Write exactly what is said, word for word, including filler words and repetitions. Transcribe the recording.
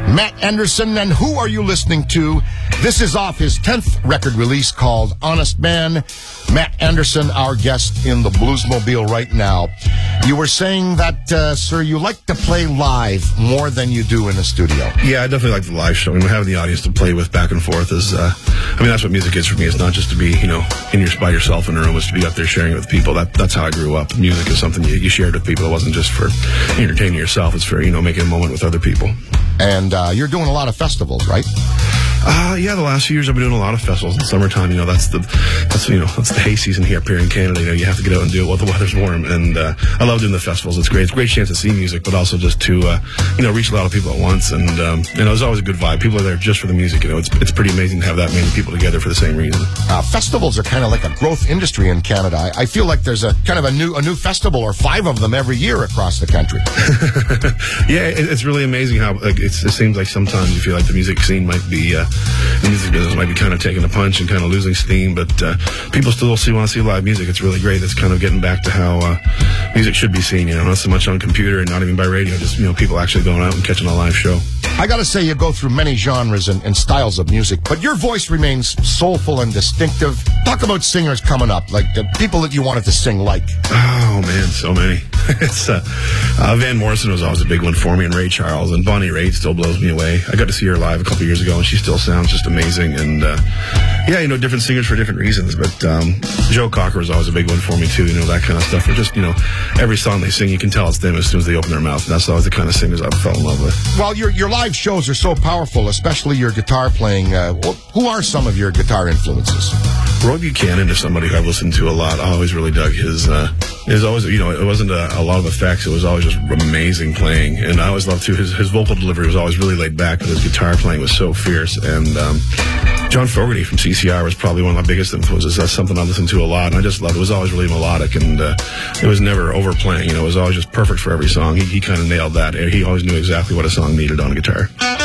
Matt Anderson, and who are you listening to? This is off his tenth record release called Honest Man. Matt Anderson, our guest in the Bluesmobile right now. You were saying that, uh, sir, you like to play live more than you do in the studio. Yeah, I definitely like the live show. I mean, having the audience to play with back and forth is, uh, I mean, that's what music is for me. It's not just to be, you know, in your, by yourself in a room. It's to be up there sharing it with people. That, that's how I grew up. Music is something you, you shared with people. It wasn't just for entertaining yourself. It's for, you know, making a moment with other people. And uh, you're doing a lot of festivals, right? Uh, yeah, the last few years I've been doing a lot of festivals in summertime. You know, that's the, that's, you know, that's the hay season here up here in Canada. You know, you have to get out and do it while the weather's warm. And, uh, I love doing the festivals. It's great. It's a great chance to see music, but also just to, uh, you know, reach a lot of people at once. And, um, you know, there's always a good vibe. People are there just for the music. You know, it's, it's pretty amazing to have that many people together for the same reason. Uh, festivals are kind of like a growth industry in Canada. I, I feel like there's a kind of a new, a new festival or five of them every year across the country. Yeah, it, it's really amazing how, like, it's, it seems like sometimes you feel like the music scene might be, uh, the music business might be kind of taking a punch and kind of losing steam, but uh, people still see, want to see live music. It's really great. It's kind of getting back to how uh, music should be seen, you know, not so much on computer and not even by radio, just, you know, people actually going out and catching a live show. I gotta say, you go through many genres and, and styles of music, but your voice remains soulful and distinctive. Talk about singers coming up, like the people that you wanted to sing like. Oh, man, so many. it's uh, uh, Van Morrison was always a big one for me, and Ray Charles, and Bonnie Raitt still blows me away. I got to see her live a couple years ago, and she still sounds just amazing. And uh, yeah, you know, different singers for different reasons, but um, Joe Cocker was always a big one for me too. You know, that kind of stuff. Or just, you know, every song they sing, you can tell it's them as soon as they open their mouth. And that's always the kind of singers I fell in love with. Well, your your live shows are so powerful, especially your guitar playing. Uh, who are some of your guitar influences? Roy Buchanan is somebody who I've listened to a lot. I always really dug his, uh, his always, you know, it wasn't a, a lot of effects. It was always just amazing playing. And I always loved too, his, his vocal delivery was always really laid back, but his guitar playing was so fierce. And, um, John Fogerty from C C R was probably one of my biggest influences. That's something I listened to a lot, and I just loved it. It was always really melodic, and uh, it was never overplaying. You know, it was always just perfect for every song. He, he kind of nailed that. He always knew exactly what a song needed on a guitar.